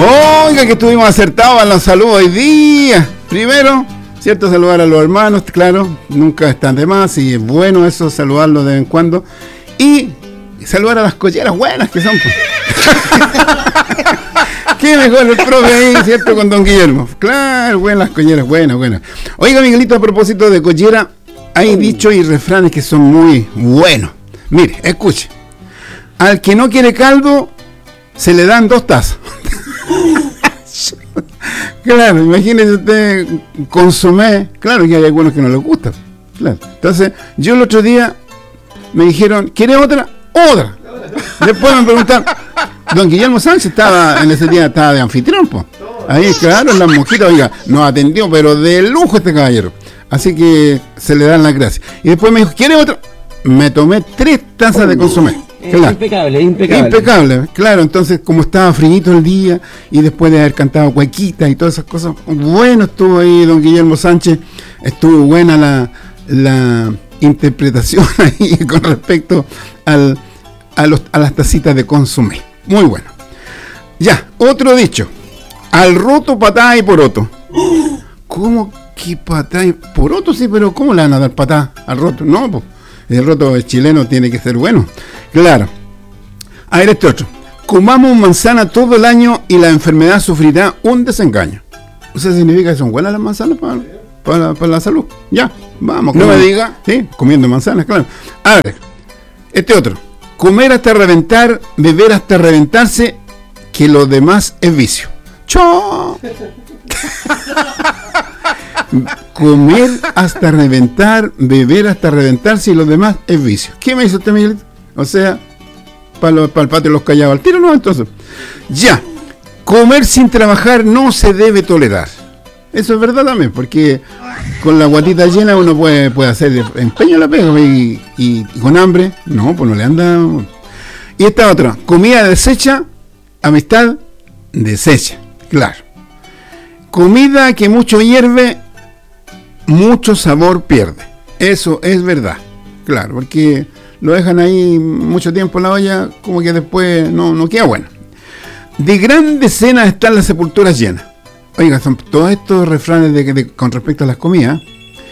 Oiga, que estuvimos acertados en los saludos hoy día. Primero, cierto, saludar a los hermanos, claro, nunca están de más y es bueno eso, saludarlos de vez en cuando. Y saludar a las colleras buenas que son. Qué mejor el profe ahí, ¿cierto? Con don Guillermo. Claro, buenas colleras, buenas. Oiga, Miguelito, a propósito de collera, hay dichos y refranes que son muy buenos. Mire, escuche. Al que no quiere caldo, se le dan 2 tazas. Claro, imagínese usted consomé. Claro que hay algunos que no les gusta. Claro. Entonces, yo el otro día me dijeron, ¿quiere otra? ¡Otra! Después me preguntaron, don Guillermo Sánchez estaba en ese día, estaba de anfitrión, po. Ahí, claro, en las mojitas, oiga, nos atendió, pero de lujo este caballero. Así que se le dan las gracias. Y después me dijo, ¿quiere otra? Me tomé 3 tazas de consomé. Claro. Impecable, claro. Entonces, como estaba frío el día y después de haber cantado cuequitas y todas esas cosas, bueno, estuvo ahí don Guillermo Sánchez, estuvo buena la interpretación ahí con respecto a las tacitas de consomé. Muy bueno. Ya, otro dicho. Al roto, patada y poroto. ¿Cómo que patada y poroto? Sí, pero ¿cómo le van a dar patada al roto? No, pues el roto chileno tiene que ser bueno. Claro. A ver, este otro. Comamos manzana todo el año y la enfermedad sufrirá un desengaño. O sea, significa que son buenas las manzanas para la salud. Ya, vamos. No me diga. Sí, comiendo manzanas, claro. A ver, este otro. Comer hasta reventar, beber hasta reventarse, que lo demás es vicio. ¡Chao! Comer hasta reventar, beber hasta reventarse y lo demás es vicio. ¿Qué me hizo usted, Miguelito? O sea, para el patio de los callados al tiro, ¿no? Entonces, ya. Comer sin trabajar no se debe tolerar. Eso es verdad también, porque con la guatita llena uno puede hacer empeño en la pega y con hambre, no, pues no le anda. Y esta otra, comida deshecha, amistad deshecha, claro. Comida que mucho hierve, mucho sabor pierde. Eso es verdad, claro, porque lo dejan ahí mucho tiempo en la olla, como que después no queda bueno. De grandes cenas están las sepulturas llenas. Oiga, son todos estos refranes con respecto a las comidas.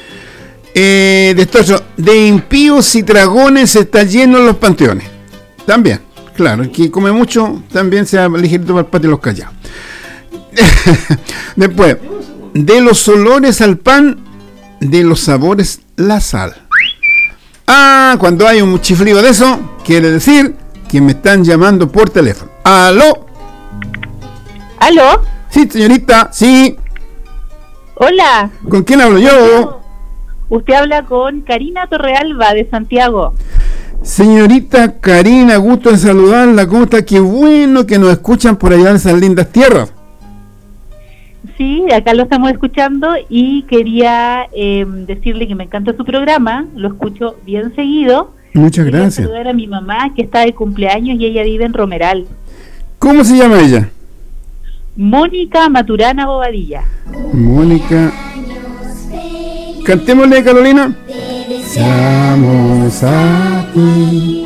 De impíos y dragones está lleno los panteones. También, claro, el que come mucho también se va ligerito para el patio de los callados. Después, de los olores al pan, de los sabores la sal. Cuando hay un chiflido de eso, quiere decir que me están llamando por teléfono. ¿Aló? ¿Aló? Sí, señorita, sí. Hola. ¿Con quién hablo yo? Usted habla con Karina Torrealba de Santiago. Señorita Karina, gusto de saludarla. ¿Cómo está? Qué bueno que nos escuchan por allá en esas lindas tierras. Sí, acá lo estamos escuchando y quería decirle que me encanta su programa, lo escucho bien seguido. Muchas gracias. Quería saludar a mi mamá que está de cumpleaños y ella vive en Romeral. ¿Cómo se llama ella? Mónica Maturana Bobadilla. Mónica. Cantémosle, Carolina. Deseamos a ti.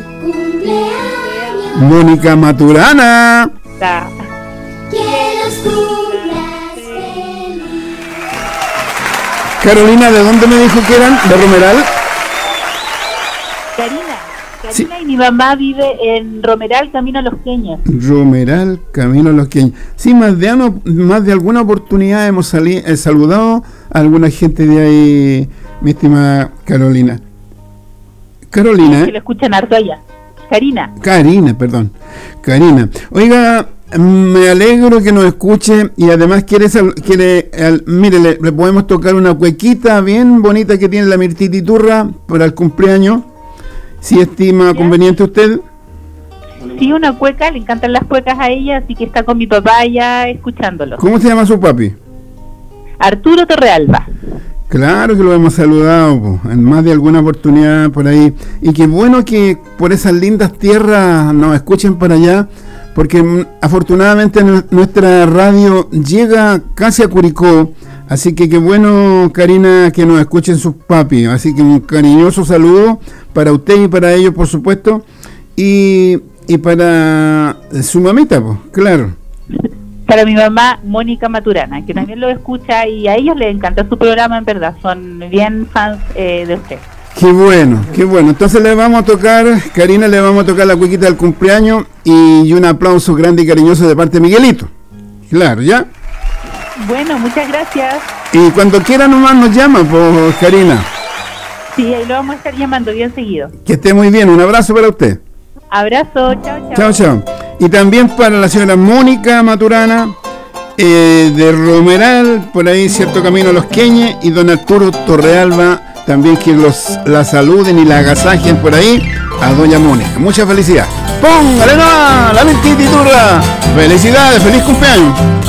Mónica Maturana. Está. Carolina, ¿de dónde me dijo que eran? ¿De Romeral? Karina Sí. Y mi mamá vive en Romeral, camino a Los Queños. Romeral, camino a Los Queños. Sí, más de alguna oportunidad hemos saludado a alguna gente de ahí, mi estimada Carolina. Carolina, Que lo escuchan harto allá. Karina. Karina. Oiga, me alegro que nos escuche y además mire, le podemos tocar una cuequita bien bonita que tiene la Mirtititurra para el cumpleaños. ¿Sí estima conveniente usted? Sí, una cueca, le encantan las cuecas a ella, así que está con mi papá allá escuchándolo. ¿Cómo se llama su papi? Arturo Torrealba. Claro que lo hemos saludado en más de alguna oportunidad por ahí. Y qué bueno que por esas lindas tierras nos escuchen para allá, porque afortunadamente nuestra radio llega casi a Curicó. Así que qué bueno, Karina, que nos escuchen sus papis. Así que un cariñoso saludo para usted y para ellos, por supuesto. Y para su mamita, pues, claro. Para mi mamá, Mónica Maturana, que también lo escucha y a ellos les encanta su programa, en verdad, son bien fans de usted. Qué bueno, qué bueno. Entonces le vamos a tocar, Karina, le vamos a tocar la cuequita del cumpleaños y un aplauso grande y cariñoso de parte de Miguelito. Claro, ¿ya? Bueno, muchas gracias. Y cuando quiera nomás nos llama, pues, Karina. Sí, ahí lo vamos a estar llamando bien seguido. Que esté muy bien, un abrazo para usted. Abrazo, chao, chao. Chao, chao. Y también para la señora Mónica Maturana, de Romeral, por ahí cierto camino a Los Queñes, y don Arturo Torrealba, también que la saluden y la agasajen por ahí, a doña Mónica. Mucha felicidad. ¡Póngale no! ¡La mentititurra! ¡Felicidades! ¡Feliz cumpleaños!